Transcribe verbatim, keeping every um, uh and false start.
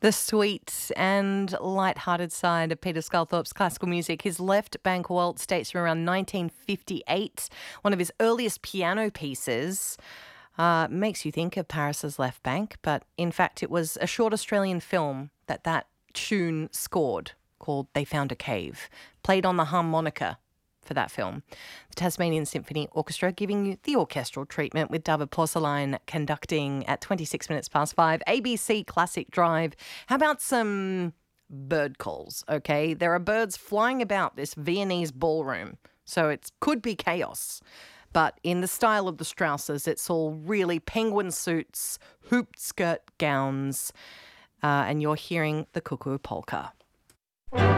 The sweet and light-hearted side of Peter Sculthorpe's classical music. His Left Bank Waltz dates from around nineteen fifty-eight, one of his earliest piano pieces. Uh, makes you think of Paris's Left Bank, but in fact it was a short Australian film that that tune scored called They Found a Cave, played on the harmonica for that film. The Tasmanian Symphony Orchestra giving you the orchestral treatment with David Porcelain conducting at twenty-six minutes past five. A B C Classic Drive. How about some bird calls, okay? There are birds flying about this Viennese ballroom, so it could be chaos. But in the style of the Strausses, it's all really penguin suits, hooped skirt gowns, uh, and you're hearing the Cuckoo Polka.